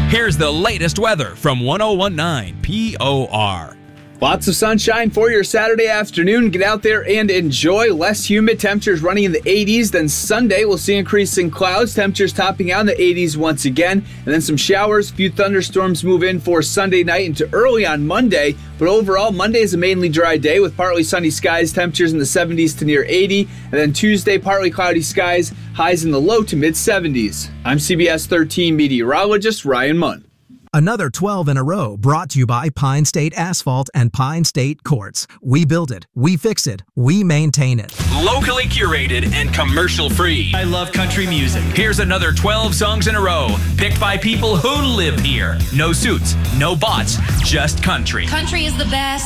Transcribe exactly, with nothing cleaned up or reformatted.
Here's the latest weather from one oh one point nine P O R. Lots of sunshine for your Saturday afternoon. Get out there and enjoy. Less humid, temperatures running in the eighties. Then Sunday, we'll see increasing clouds, temperatures topping out in the eighties once again. And then some showers, a few thunderstorms move in for Sunday night into early on Monday. But overall, Monday is a mainly dry day with partly sunny skies, temperatures in the seventies to near eighty. And then Tuesday, partly cloudy skies, highs in the low to mid seventies. I'm C B S thirteen meteorologist Ryan Munn. Another twelve in a row brought to you by Pine State Asphalt and Pine State Quartz. We build it, we fix it, we maintain it. Locally curated and commercial free. I love country music. Here's another twelve songs in a row, picked by people who live here. No suits, no bots, just country. Country is the best.